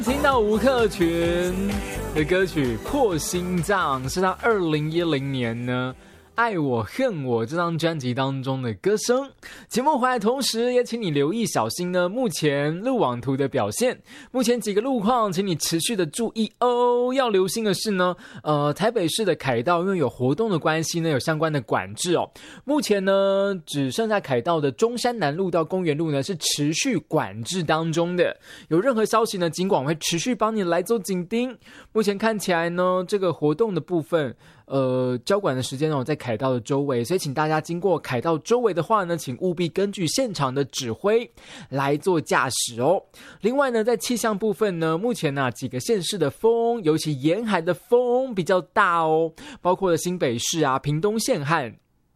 听到吴克群的歌曲《破心脏》，是他2010年呢爱我恨我这张专辑当中的歌声。节目回来同时也请你留意小心呢目前路网图的表现，目前几个路况请你持续的注意哦。要留心的是呢台北市的凯道因为有活动的关系呢有相关的管制哦，目前呢只剩下凯道的中山南路到公园路呢是持续管制当中的，有任何消息呢警广会持续帮你来做紧盯。目前看起来呢这个活动的部分交管的时间在凯道的周围，所以请大家经过凯道周围的话呢，请务必根据现场的指挥来做驾驶哦。另外呢，在气象部分呢，目前几个县市的风，尤其沿海的风比较大哦，包括了新北市屏东县和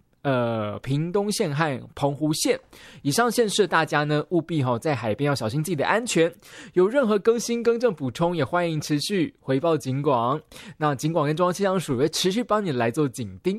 澎湖县以上县市的大家呢，务必在海边要小心自己的安全。有任何更新更正补充，也欢迎持续回报警广。那警广跟中央气象署会持续帮你来做紧盯。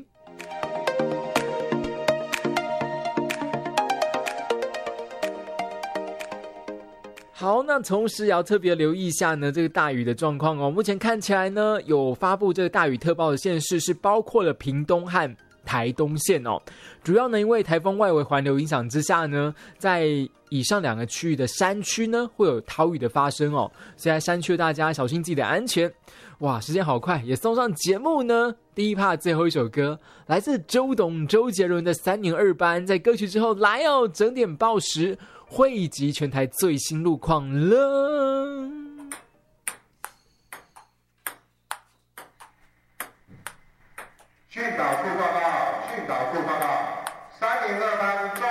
好，那同时也要特别留意一下呢这个大雨的状况哦。目前看起来呢，有发布这个大雨特报的县市是包括了屏东和台东县哦，主要呢因为台风外围环流影响之下呢，在以上两个区域的山区呢会有豪雨的发生哦，所以在山区的大家小心自己的安全。哇，时间好快，也送上节目呢第一 part 最后一首歌，来自周杰伦的3年2班，在歌曲之后来哦，整点报时汇集全台最新路况了。 确保